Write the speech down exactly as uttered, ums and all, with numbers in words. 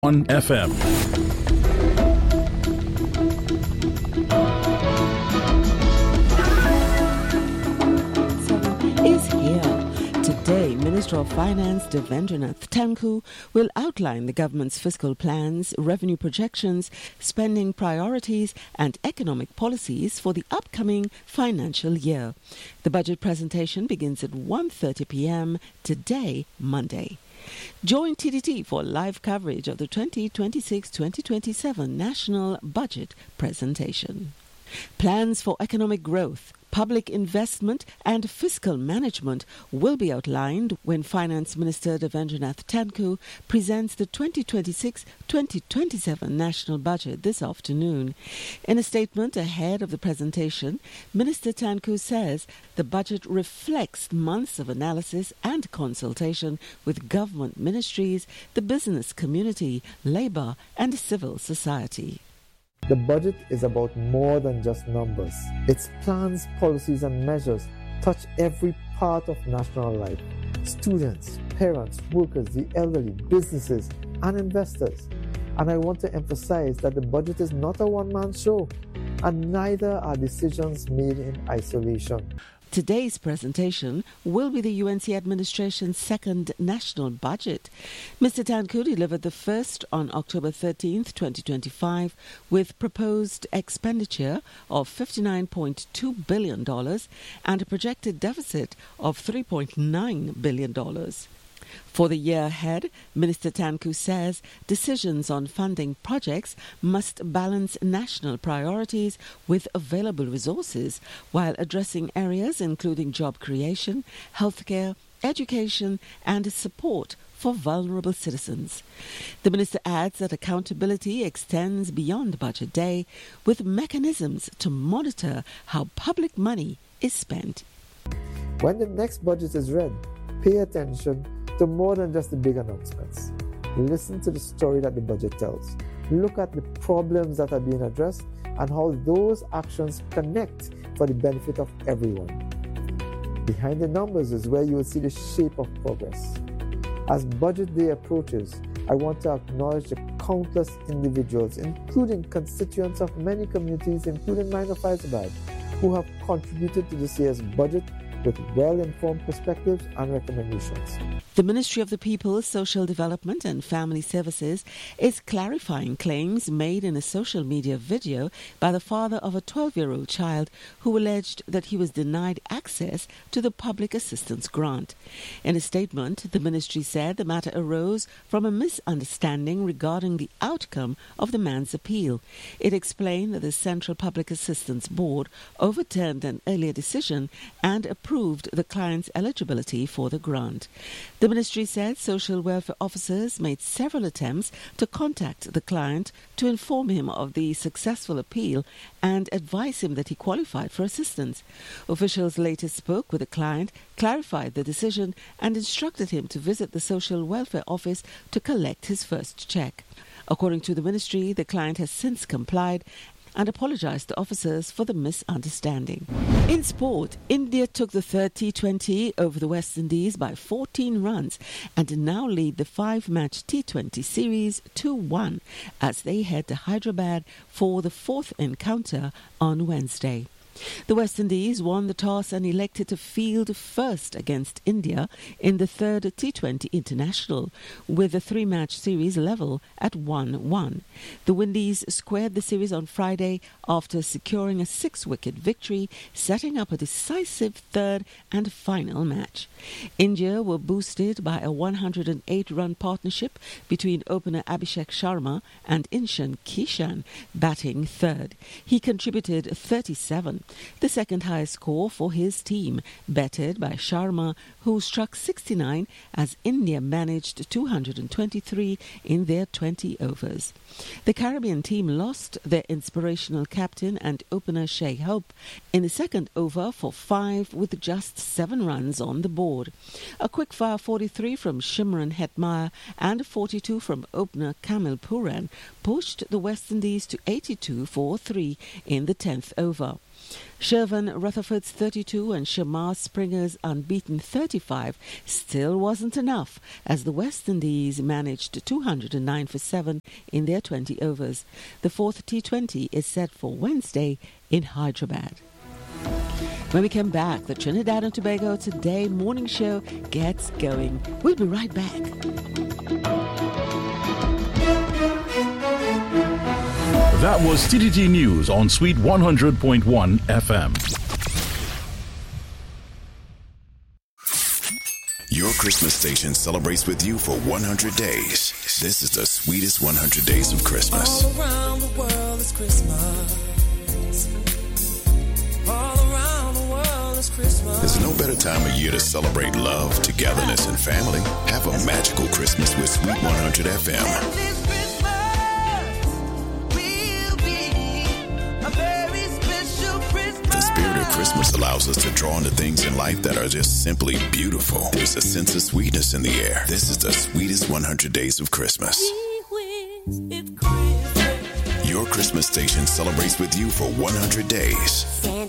one F M. Is here. Today, Minister of Finance Devendranath Thankoo will outline the government's fiscal plans, revenue projections, spending priorities and economic policies for the upcoming financial year. The budget presentation begins at one thirty p.m. today, Monday. Join T D T for live coverage of the twenty twenty-six twenty twenty-seven National Budget Presentation. Plans for economic growth, public investment and fiscal management will be outlined when Finance Minister Devendranath Thankoo presents the twenty twenty-six twenty twenty-seven National Budget this afternoon. In a statement ahead of the presentation, Minister Thankoo says the budget reflects months of analysis and consultation with government ministries, the business community, labour and civil society. The budget is about more than just numbers. Its plans, policies and measures touch every part of national life. Students, parents, workers, the elderly, businesses and investors. And I want to emphasize that the budget is not a one-man show, and neither are decisions made in isolation. Today's presentation will be the U N C administration's second national budget. Mister Thankoo delivered the first on October thirteenth, twenty twenty-five, with proposed expenditure of fifty-nine point two billion dollars and a projected deficit of three point nine billion dollars. For the year ahead, Minister Thankoo says decisions on funding projects must balance national priorities with available resources while addressing areas including job creation, healthcare, education and support for vulnerable citizens. The minister adds that accountability extends beyond budget day with mechanisms to monitor how public money is spent. When the next budget is read, pay attention to more than just the big announcements. Listen to the story that the budget tells. Look at the problems that are being addressed and how those actions connect for the benefit of everyone. Behind the numbers is where you will see the shape of progress. As budget day approaches, I want to acknowledge the countless individuals, including constituents of many communities, including mine of Hyderabad, who have contributed to this year's budget with well-informed perspectives and recommendations. The Ministry of the People, Social Development and Family Services is clarifying claims made in a social media video by the father of a twelve-year-old child who alleged that he was denied access to the public assistance grant. In a statement, the ministry said the matter arose from a misunderstanding regarding the outcome of the man's appeal. It explained that the Central Public Assistance Board overturned an earlier decision and approved the client's eligibility for the grant. The ministry said social welfare officers made several attempts to contact the client to inform him of the successful appeal and advise him that he qualified for assistance. Officials later spoke with the client, clarified the decision and instructed him to visit the social welfare office to collect his first check. According to the ministry, the client has since complied and apologized to officers for the misunderstanding. In sport, India took the third T twenty over the West Indies by fourteen runs and now lead the five-match T twenty series two one as they head to Hyderabad for the fourth encounter on Wednesday. The West Indies won the toss and elected to field first against India in the third T twenty International, with the three-match series level at one one. The Windies squared the series on Friday after securing a six-wicket victory, setting up a decisive third and final match. India were boosted by a one hundred eight run partnership between opener Abhishek Sharma and Ishan Kishan, batting third. He contributed thirty-seven. The second highest score for his team, bettered by Sharma, who struck sixty-nine as India managed two hundred twenty-three in their twenty overs. The Caribbean team lost their inspirational captain and opener Shai Hope in the second over for five with just seven runs on the board. A quick-fire forty-three from Shimron Hetmyer and forty-two from opener Kamil Puran pushed the West Indies to eighty-two for three in the tenth over. Shervan Rutherford's thirty-two and Shamar Springer's unbeaten thirty-five still wasn't enough as the West Indies managed two hundred nine for seven in their twenty overs. The fourth T twenty is set for Wednesday in Hyderabad. When we come back, the Trinidad and Tobago Today morning show gets going. We'll be right back. That was T T T News on Sweet one hundred point one F M. Your Christmas station celebrates with you for one hundred days. This is the sweetest one hundred days of Christmas. All around the world is Christmas. All around the world is Christmas. There's no better time of year to celebrate love, togetherness, and family. Have a magical Christmas with Sweet one hundred F M. The spirit of Christmas allows us to draw on the things in life that are just simply beautiful. There's a sense of sweetness in the air. This is the sweetest one hundred days of Christmas. Your Christmas station celebrates with you for one hundred days.